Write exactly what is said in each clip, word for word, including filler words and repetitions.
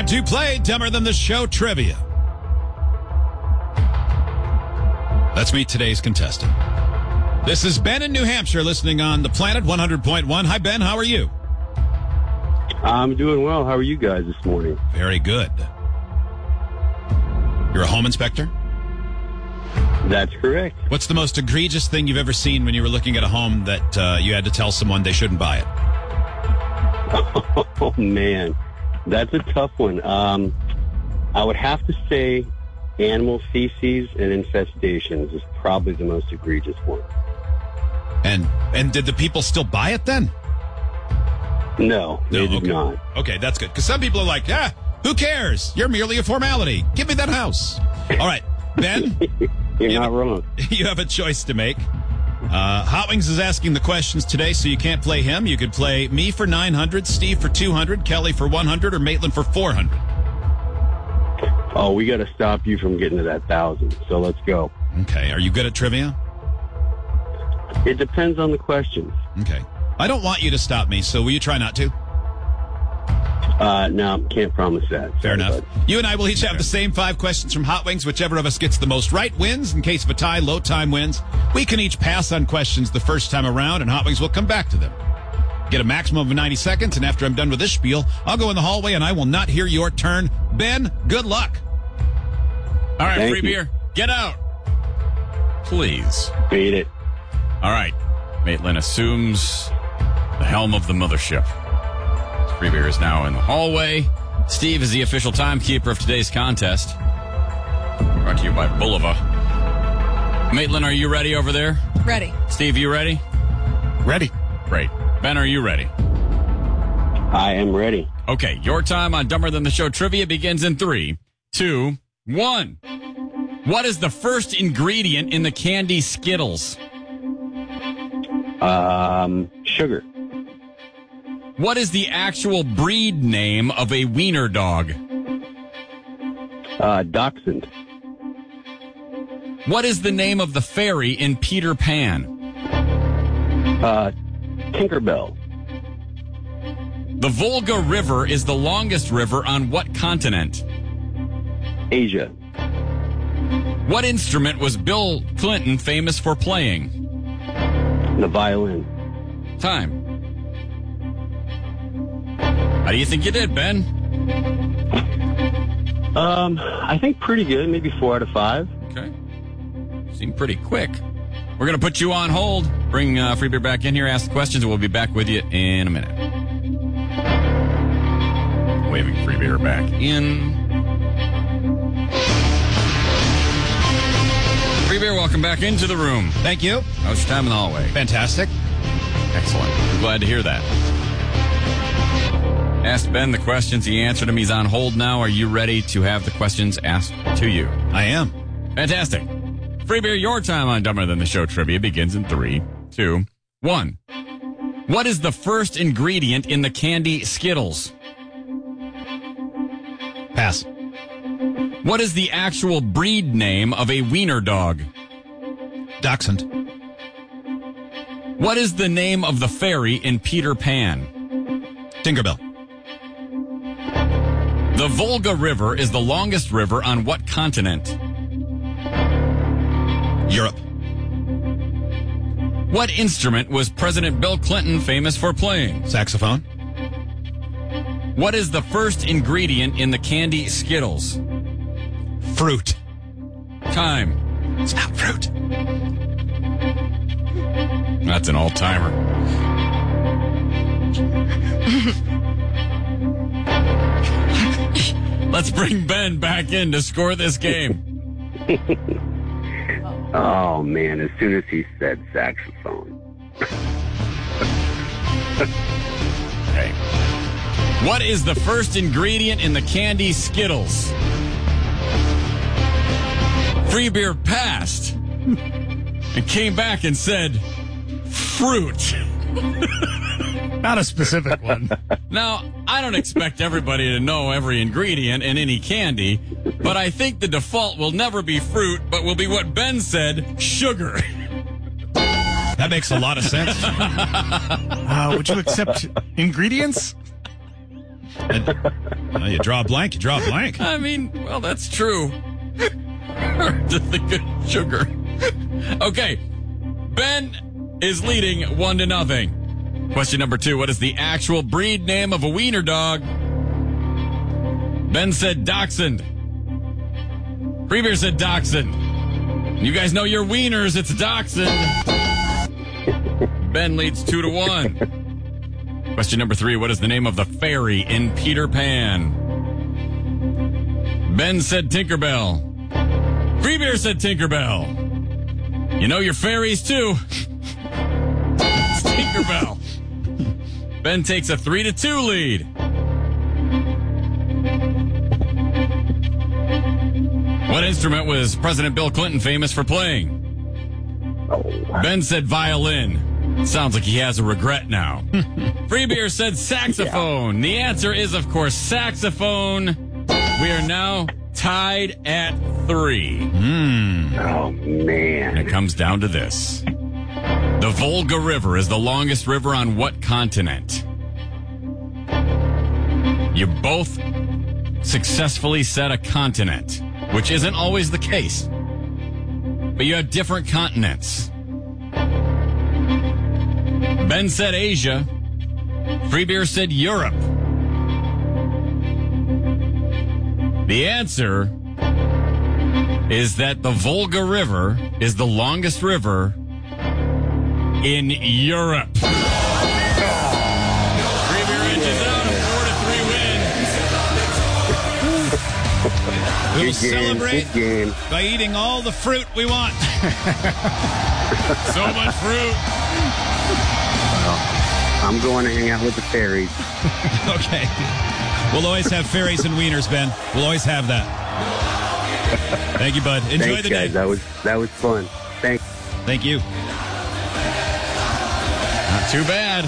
to play Dumber Than the Show Trivia. Let's meet today's contestant. This is Ben in New Hampshire, listening on the Planet one hundred point one. Hi, Ben. How are you? I'm doing well. How are you guys this morning? Very good. You're a home inspector? That's correct. What's the most egregious thing you've ever seen when you were looking at a home that uh, you had to tell someone they shouldn't buy it? Oh, man. That's a tough one. Um, I would have to say animal feces and infestations is probably the most egregious one. And and did the people still buy it then? No, they No, did okay. not. Okay, that's good. Because some people are like, ah, who cares? You're merely a formality. Give me that house. All right, Ben, You're you not have, wrong. you have a choice to make. Uh, Hot Wings is asking the questions today, so you can't play him. You could play me for nine hundred, Steve for two hundred, Kelly for one hundred, or Maitland for four hundred. Oh, we got to stop you from getting to that thousand. So let's go. Okay, are you good at trivia? It depends on the questions. Okay. I don't want you to stop me, so will you try not to? Uh, no, can't promise that. Fair Sorry, enough. bud. You and I will each have the same five questions from Hot Wings. Whichever of us gets the most right wins. In case of a tie, low time wins. We can each pass on questions the first time around, and Hot Wings will come back to them. Get a maximum of ninety seconds, and after I'm done with this spiel, I'll go in the hallway, and I will not hear your turn. Ben, good luck. All right, Thank free you. beer, get out. Please. Beat it. All right. Maitland assumes the helm of the mothership. Free beer is now in the hallway. Steve is the official timekeeper of today's contest. Brought to you by Bulova. Maitland, are you ready over there? Ready. Steve, you ready? Ready. Great. Ben, are you ready? I am ready. Okay, your time on Dumber Than the Show Trivia begins in three, two, one. What is the first ingredient in the candy Skittles? Um, sugar. What is the actual breed name of a wiener dog? Uh, dachshund. What is the name of the fairy in Peter Pan? Uh, Tinkerbell. The Volga River is the longest river on what continent? Asia. What instrument was Bill Clinton famous for playing? The violin. Time. How do you think you did, Ben? Um, I think pretty good. Maybe four out of five. Okay. Seemed pretty quick. We're going to put you on hold. Bring uh, Free Beer back in here, ask the questions, and we'll be back with you in a minute. Waving Free Beer back in. Free Beer, welcome back into the room. Thank you. How's your time in the hallway? Fantastic. Excellent. I'm glad to hear that. Asked Ben the questions. He answered them. He's on hold now. Are you ready to have the questions asked to you? I am. Fantastic. Free Beer, your time on Dumber Than the Show Trivia begins in three, two, one. What is the first ingredient in the candy Skittles? Pass. What is the actual breed name of a wiener dog? Dachshund. What is the name of the fairy in Peter Pan? Tinkerbell. The Volga River is the longest river on what continent? Europe. What instrument was President Bill Clinton famous for playing? Saxophone. What is the first ingredient in the candy Skittles? Fruit. Time. It's not fruit. That's an all-timer. Let's bring Ben back in to score this game. Oh, man. As soon as he said saxophone. Okay. What is the first ingredient in the candy Skittles? Free Beer passed and came back and said fruit. Not a specific one. Now, I don't expect everybody to know every ingredient in any candy, but I think the default will never be fruit, but will be what Ben said, sugar. That makes a lot of sense. Uh, would you accept ingredients? And Well, you draw a blank, you draw a blank. I mean, well, that's true. Just the good sugar. Okay. Ben is leading one to nothing. Question number two. What is the actual breed name of a wiener dog? Ben said Dachshund. Freebeer said Dachshund. You guys know your wieners. It's Dachshund. Ben leads two to one. Question number three. What is the name of the fairy in Peter Pan? Ben said Tinkerbell. Freebeer said Tinkerbell. You know your fairies, too. It's Tinkerbell. Ben takes a three to two lead. What instrument was President Bill Clinton famous for playing? Ben said violin. Sounds like he has a regret now. Freebeer said saxophone. Yeah. The answer is, of course, saxophone. We are now tied at three. Mm. Oh, man. And it comes down to this. The Volga River is the longest river on what continent? You both successfully said a continent, which isn't always the case. But you have different continents. Ben said Asia. Freebeer said Europe. The answer is that the Volga River is the longest river in Europe. Freebeer inches out a four to three win. We'll Good game, celebrate good game. by eating all the fruit we want. So much fruit. I'm going to hang out with the fairies. Okay. We'll always have fairies and wieners, Ben. We'll always have that. Thank you, bud. Enjoy Thanks, the guys. day. That was that was fun. Thanks. Thank you. Not too bad.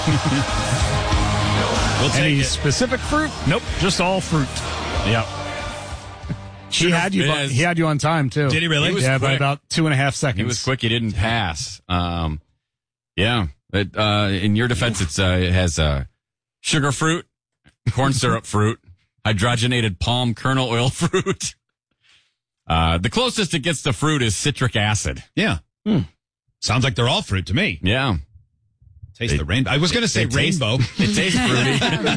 We'll take Any it. specific fruit? Nope, just all fruit. Yep. He had you. It bu- is. He had you on time too. Did he really? He was Yeah, by quick. about two and a half seconds. He was quick. He didn't pass. Um, yeah. It, uh, in your defense, it's uh, it has uh, sugar fruit, corn syrup fruit, hydrogenated palm kernel oil fruit. Uh, the closest it gets to fruit is citric acid. Yeah. Hmm. Sounds like they're all fruit to me. Yeah. Taste They- the rainbow. I was going to say they taste- rainbow. It tastes fruity.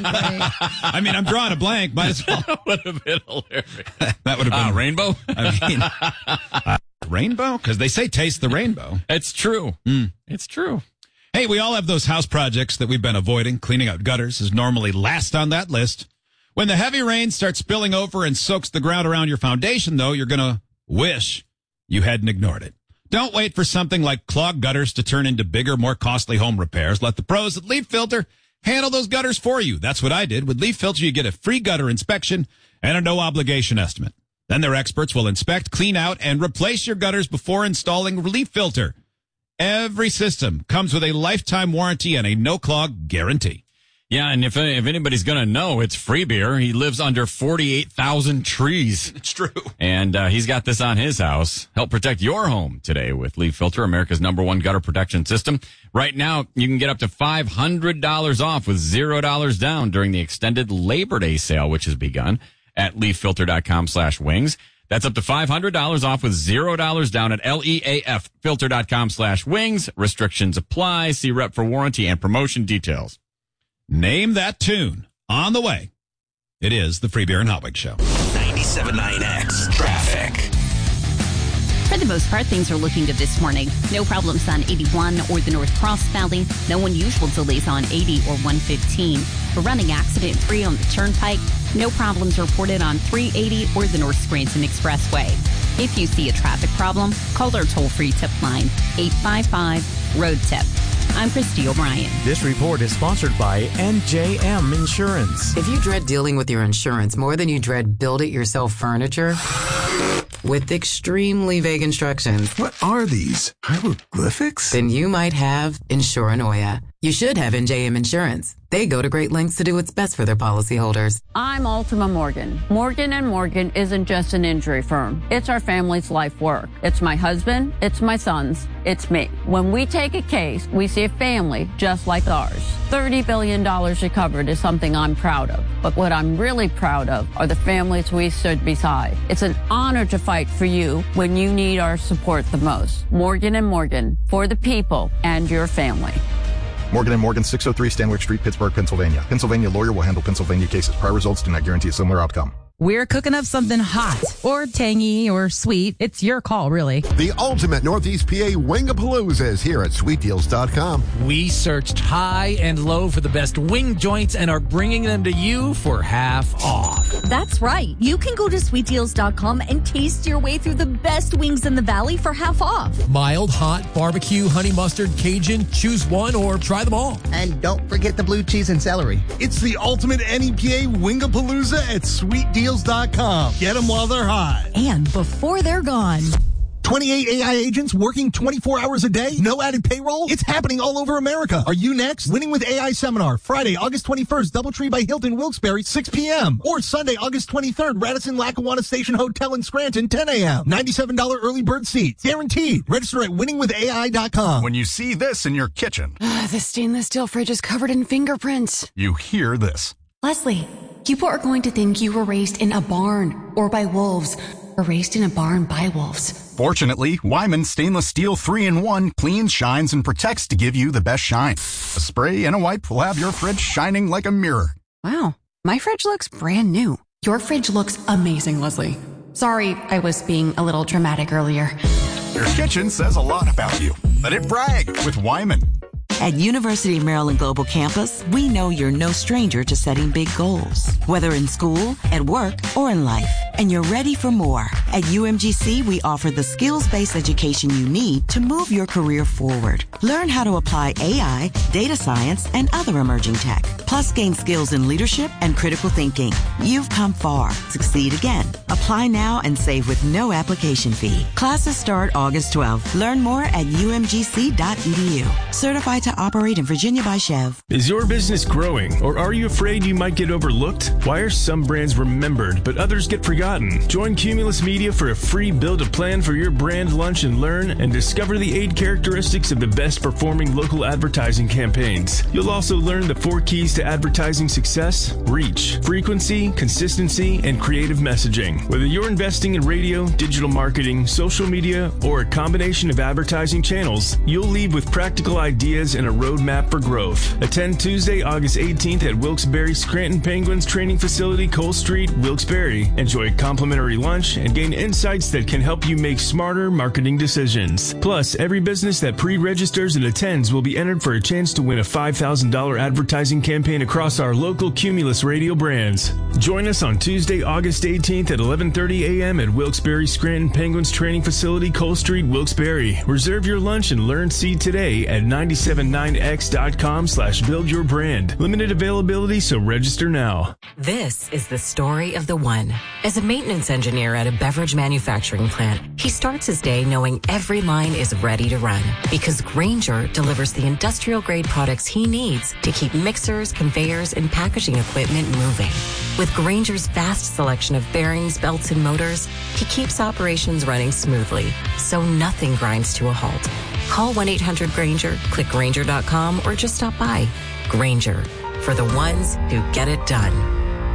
I mean, I'm drawing a blank. Might as well. That would have been hilarious. That would have Ah, been rainbow? I mean, uh, rainbow? Because they say taste the rainbow. It's true. Mm. It's true. Hey, we all have those house projects that we've been avoiding. Cleaning out gutters is normally last on that list. When the heavy rain starts spilling over and soaks the ground around your foundation, though, you're going to wish you hadn't ignored it. Don't wait for something like clogged gutters to turn into bigger, more costly home repairs. Let the pros at Leaf Filter handle those gutters for you. That's what I did. With Leaf Filter, you get a free gutter inspection and a no-obligation estimate. Then their experts will inspect, clean out, and replace your gutters before installing Leaf Filter. Every system comes with a lifetime warranty and a no-clog guarantee. Yeah, and if if anybody's going to know, it's Freebeer. He lives under forty-eight thousand trees. It's true. And uh, he's got this on his house. Help protect your home today with Leaf Filter, America's number one gutter protection system. Right now, you can get up to five hundred dollars off with zero dollars down during the extended Labor Day sale, which has begun at leaffilter.com slash wings. That's up to five hundred dollars off with zero dollars down at L-E-A-F filter.com slash wings. Restrictions apply. See rep for warranty and promotion details. Name that tune. On the way. It is the Free Beer and Hot Wings Show. ninety-seven point nine X Traffic. For the most part, things are looking good this morning. No problems on eighty-one or the North Cross Valley. No unusual delays on eighty or one fifteen. A running accident three on the Turnpike. No problems reported on three eighty or the North Scranton Expressway. If you see a traffic problem, call our toll-free tip line, eight five five, road tip. I'm Christy O'Brien. This report is sponsored by N J M Insurance. If you dread dealing with your insurance more than you dread build-it-yourself furniture, with extremely vague instructions, What are these? Hieroglyphics? then you might have Insuranoia. You should have N J M Insurance. They go to great lengths to do what's best for their policyholders. I'm Ultima Morgan. Morgan and Morgan isn't just an injury firm. It's our family's life work. It's my husband. It's my sons. It's me. When we take a case, we see a family just like ours. thirty billion dollars recovered is something I'm proud of. But what I'm really proud of are the families we stood beside. It's an honor to fight for you when you need our support the most. Morgan and Morgan, for the people and your family. Morgan and Morgan, six oh three Stanwyck Street, Pittsburgh, Pennsylvania. Pennsylvania lawyer will handle Pennsylvania cases. Prior results do not guarantee a similar outcome. We're cooking up something hot or tangy or sweet. It's your call, really. The ultimate Northeast P A Wingapalooza is here at sweet deals dot com. We searched high and low for the best wing joints and are bringing them to you for half off. That's right. You can go to sweet deals dot com and taste your way through the best wings in the valley for half off. Mild, hot, barbecue, honey mustard, Cajun. Choose one or try them all. And don't forget the blue cheese and celery. It's the ultimate N E P A Wingapalooza at sweet deals dot com. Get them while they're hot. And before they're gone. twenty-eight A I agents working twenty-four hours a day? No added payroll? It's happening all over America. Are you next? Winning with A I Seminar, Friday, August twenty-first, Doubletree by Hilton, Wilkes-Barre, six p.m. Or Sunday, August twenty-third, Radisson Lackawanna Station Hotel in Scranton, ten a.m. ninety-seven dollars early bird seats. Guaranteed. Register at winning with A I dot com. When you see this in your kitchen. Uh, the stainless steel fridge is covered in fingerprints. You hear this. Leslie, people are going to think you were raised in a barn or by wolves or raised in a barn by wolves. Fortunately, Wyman Stainless Steel three in one cleans, shines, and protects to give you the best shine. A spray and a wipe will have your fridge shining like a mirror. Wow, my fridge looks brand new. Your fridge looks amazing, Leslie. Sorry, I was being a little dramatic earlier. Your kitchen says a lot about you. Let it brag with Wyman. At University of Maryland Global Campus, we know you're no stranger to setting big goals, whether in school, at work, or in life. And you're ready for more. At U M G C, we offer the skills-based education you need to move your career forward. Learn how to apply A I, data science, and other emerging tech. Plus, gain skills in leadership and critical thinking. You've come far. Succeed again. Apply now and save with no application fee. Classes start August twelfth. Learn more at U M G C dot E D U. Certified to operate in Virginia by Chev. Is your business growing, or are you afraid you might get overlooked? Why are some brands remembered, but others get forgotten? Join Cumulus Media for a free build a plan for your brand lunch and learn and discover the eight characteristics of the best performing local advertising campaigns. You'll also learn the four keys to advertising success: reach, frequency, consistency, and creative messaging. Whether you're investing in radio, digital marketing, social media, or a combination of advertising channels, you'll leave with practical ideas and a roadmap for growth. Attend Tuesday, August eighteenth at Wilkes-Barre Scranton Penguins Training Facility, Cole Street, Wilkes-Barre. Enjoy complimentary lunch and gain insights that can help you make smarter marketing decisions. Plus, every business that pre-registers and attends will be entered for a chance to win a five thousand dollars advertising campaign across our local Cumulus radio brands. Join us on Tuesday, August eighteenth at eleven thirty a.m. at Wilkes-Barre Scranton Penguins Training Facility, Cole Street, Wilkes-Barre. Reserve your lunch and learn seat today at ninety-seven nine x dot com slash build your brand. Limited availability, so register now. This is the story of the one. As a maintenance engineer at a beverage manufacturing plant, he starts his day knowing every line is ready to run because Grainger delivers the industrial grade products he needs to keep mixers, conveyors, and packaging equipment moving. With Grainger's vast selection of bearings, belts, and motors, he keeps operations running smoothly, so nothing grinds to a halt. Call one eight hundred Grainger, click Grainger dot com, or just stop by. Grainger, for the ones who get it done.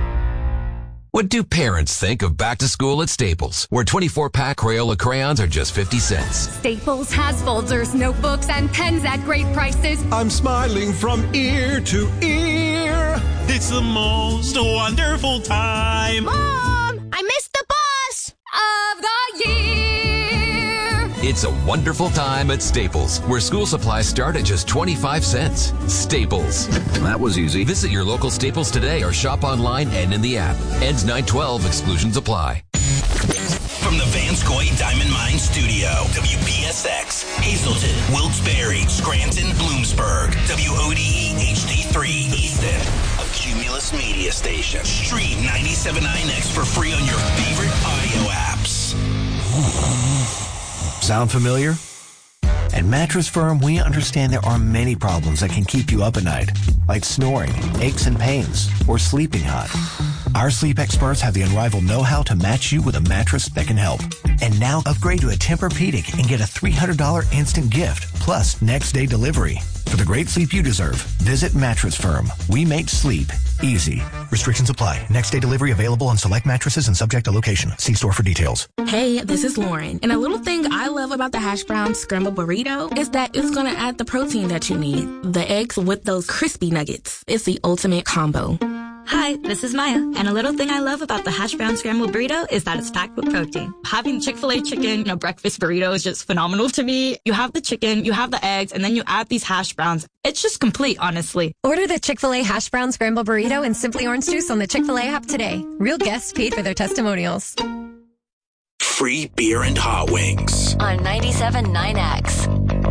What do parents think of back to school at Staples, where twenty-four pack Crayola crayons are just fifty cents? Staples has folders, notebooks, and pens at great prices. I'm smiling from ear to ear. It's the most wonderful time. Mom, I missed the bus of the year. It's a wonderful time at Staples, where school supplies start at just twenty-five cents. Staples. That was easy. Visit your local Staples today or shop online and in the app. Ends nine twelve. Exclusions apply. From the Vanscoy Diamond Mine Studio, W P S X, Hazleton, Wilkes-Barre, Scranton, Bloomsburg, W O D E H D three, Easton, a Cumulus media station. Stream ninety-seven point nine X for free on your favorite audio apps. Sound familiar? At At Mattress Firm, we understand there are many problems that can keep you up at night, like snoring, aches and pains, or sleeping hot. Our sleep experts have the unrivaled know-how to match you with a mattress that can help. And now upgrade to a Tempur-Pedic and get a three hundred dollars instant gift, plus next day delivery. For the great sleep you deserve, visit Mattress Firm. We make sleep easy. Restrictions apply. Next day delivery available on select mattresses and subject to location. See store for details. Hey, this is Lauren. And a little thing I love about the hash brown scrambled burrito is that it's going to add the protein that you need. The eggs with those crispy nuggets. It's the ultimate combo. Hi, this is Maya, and a little thing I love about the hash brown scrambled burrito is that it's packed with protein. Having Chick-fil-A chicken in a breakfast burrito is just phenomenal to me. You have the chicken, you have the eggs, and then you add these hash browns. It's just complete, honestly. Order the Chick-fil-A hash brown scrambled burrito and Simply Orange Juice on the Chick-fil-A app today. Real guests paid for their testimonials. Free beer and hot wings on ninety-seven point nine X.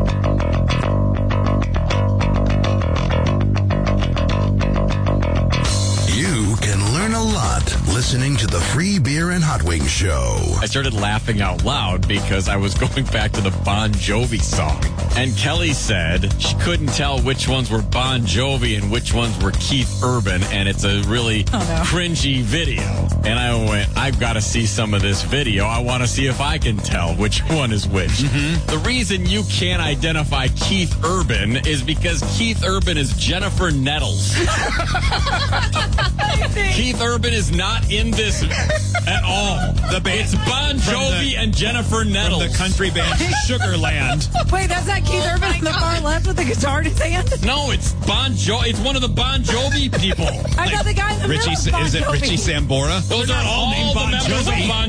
You can learn a lot listening to the Free Beer and Hot Wings Show. I started laughing out loud because I was going back to the Bon Jovi song. And Kelly said she couldn't tell which ones were Bon Jovi and which ones were Keith Urban. And it's a really oh, no. cringy video. And I went, I've got to see some of this video. I want to see if I can tell which one is which. Mm-hmm. The reason you can't identify Keith Urban is because Keith Urban is Jennifer Nettles. Keith Urban is not in this at all. The band, it's Bon Jovi the, and Jennifer Nettles. From the country band Sugarland. Wait, that's not Keith oh Urban on the far left with the guitar in his hand? No, it's Bon Jovi. It's one of the Bon Jovi people. I like, thought the guy in the Richie, middle was Bon Is it Jovi. Richie Sambora? Those are all, all named Bon the members Jovi. Of Bon